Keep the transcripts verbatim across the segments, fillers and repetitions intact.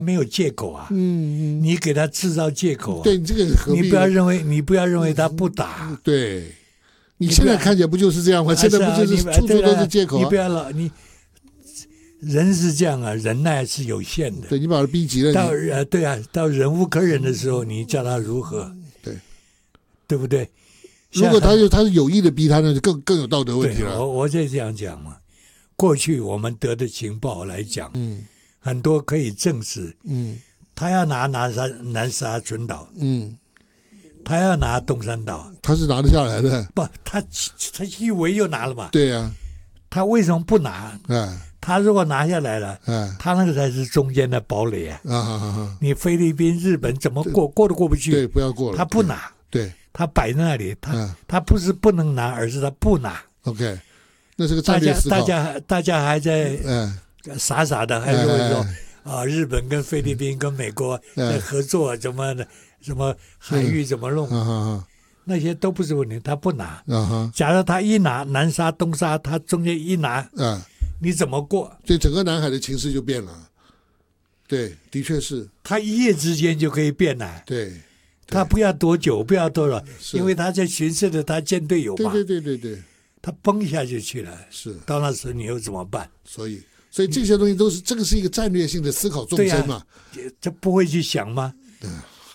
没有借口啊， 嗯， 你给他制造借口啊， 对你这个何必？ 你不要认为你不要认为他不打， 嗯、对，你现在看起来不就是这样吗？现在不就是处处都是借口、啊啊？你不要老你。人是这样啊，忍耐是有限的。 对，你把他逼急了， 到呃对啊，到忍无可忍的时候，你叫他如何？ 对， 对不对？ 如果他就他是有意的逼他，那就更更有道德问题了。 我我就这样讲嘛。过去我们得的情报来讲， 嗯， 很多可以证实， 嗯， 他要拿南沙南沙群岛， 嗯， 他要拿东山岛， 他是拿得下来的。 不，他他一围就拿了嘛。 对呀、啊， 他为什么不拿？ 哎。 他如果拿下来了， 哎， 他那个才是中间的堡垒啊！ 啊啊啊！ 你菲律宾、日本怎么过？过都过不去。 对，不要过了。 他不拿， 对， 他摆在那里，他、 嗯、 他不是不能拿，而是他不拿。 OK， 那是个战略思考。 大家大家大家还在傻傻的，还认为说、哎哎、啊，日本跟菲律宾跟美国在合作，怎么的，什么海域怎么弄？ 嗯嗯嗯、 那些都不是问题，他不拿。 嗯、 假如他一拿南沙、东沙，他中间一拿， 嗯。 你怎么过？ 所以整个南海的情势就变了。对，的确是。 他一夜之间就可以变了。 对， 他不要多久，不要多少，因为他在巡视的他舰队有嘛。 对对对对对。 他崩一下就去了。 是。 到那时候你又怎么办？ 所以，所以这些东西都是这个是一个战略性的思考纵深嘛。 对啊，这不会去想吗？ 对。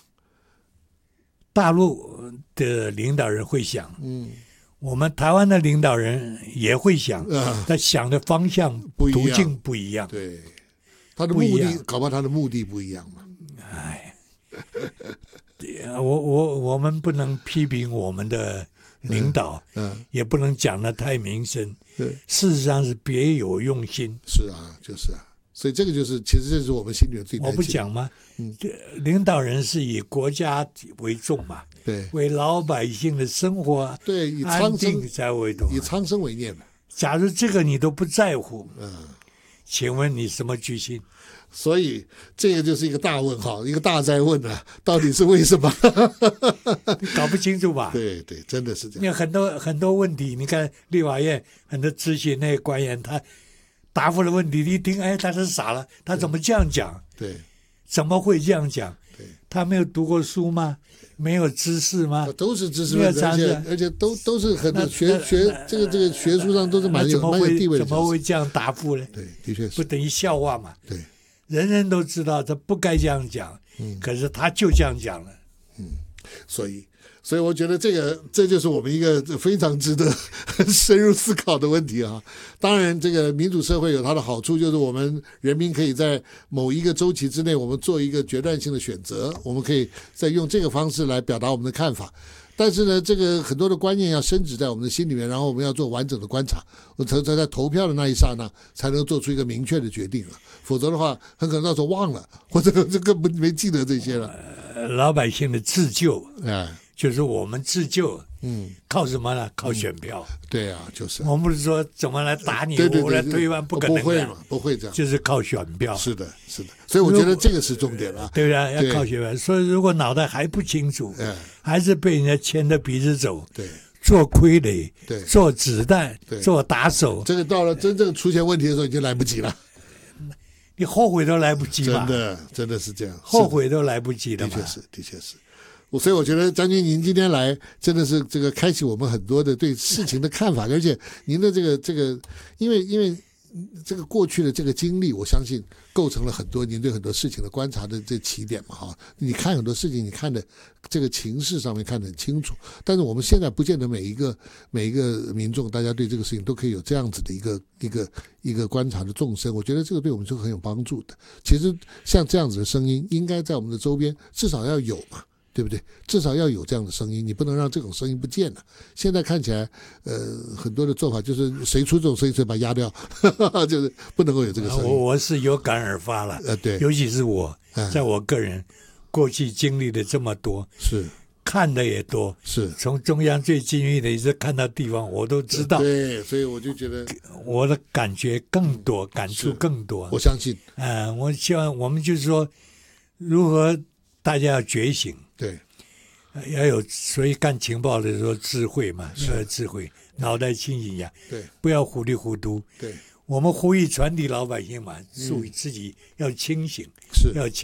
大陆的领导人会想。 嗯。 我们台湾的领导人也会想， 啊、 他想的方向、途径不一样。 对，他的目的，搞不好他的目的不一样嘛。 哎，我我我们不能批评我们的领导， 嗯，嗯也不能讲得太明深。事实上是别有用心。 是啊，就是啊。所以这个就是，其实这是我们心里最担心的。 我不讲吗？嗯，领导人是以国家为重嘛， 对， 为老百姓的生活对以苍生才为重， 以苍生为念的。 假如这个你都不在乎， 嗯， 请问你什么居心？ 所以这个就是一个大问号，一个大哉问啊！到底是为什么？ 搞不清楚吧？ 对对，真的是这样。 你很多很多问题，你看立法院很多咨询那些官员，他答复的问题，你一听，哎，他是傻了，他怎么这样讲？ 对， 怎么会这样讲？ 对， 他没有读过书吗？没有知识吗？ 都是知识分子，而且而且都都是很多学学这个这个学术上都是蛮有蛮有地位的。 怎么会这样答复呢？ 对，的确是。 不等于笑话嘛？ 对， 人人都知道他不该这样讲， 嗯， 可是他就这样讲了， 嗯，所以。所以我觉得这个这就是我们一个非常值得深入思考的问题啊。当然，这个民主社会有它的好处，就是我们人民可以在某一个周期之内，我们做一个决断性的选择，我们可以再用这个方式来表达我们的看法。但是呢，这个很多的观念要深植在我们的心里面，然后我们要做完整的观察，我才在投票的那一刹那才能做出一个明确的决定啊。否则的话，很可能到时候忘了，或者这个没记得这些了。 呃、老百姓的自救， 哎。 就是我们自救， 嗯， 靠什么呢？靠选票。 嗯、对啊，就是、啊。 我们不是说怎么来打你， 对对对我来推翻，不可能的。 不会嘛，不会这样。 就是靠选票。 是的，是的。所以我觉得这个是重点啊。 对啊，要靠选票。所以如果脑袋还不清楚， 嗯， 还是被人家牵着鼻子走， 对， 做傀儡， 对， 做子弹，做打手， 这个到了真正出现问题的时候，已经来不及了。 你后悔都来不及嘛。 真的，真的是这样。 后悔都来不及了。 的确是，的确是。所以我觉得将军您今天来真的是这个开启我们很多的对事情的看法，而且您的这个这个，因为因为这个过去的这个经历，我相信构成了很多您对很多事情的观察的这起点嘛哈。你看很多事情，你看的这个情势上面看得很清楚，但是我们现在不见得每一个每一个民众，大家对这个事情都可以有这样子的一个一个一个观察的纵深。我觉得这个对我们是很有帮助的。其实像这样子的声音，应该在我们的周边至少要有嘛。对不对？至少要有这样的声音，你不能让这种声音不见了。现在看起来，呃，很多的做法就是谁出这种声音，谁把它压掉，就是不能够有这个声音。 我我是有感而发了， 呃，对， 尤其是我，在我个人过去经历的这么多， 是看的也多， 是从中央最精密的一直看到地方，我都知道。 对，所以我就觉得我的感觉更多，感触更多。 我相信， 嗯、呃，我希望我们就是说，如何大家要觉醒。 对， 要有，所以干情报的时候智慧嘛，要有智慧，脑袋清醒呀， 对， 不要糊里糊涂。 对， 我们呼吁传递老百姓嘛，注意自己要清醒， 是要清。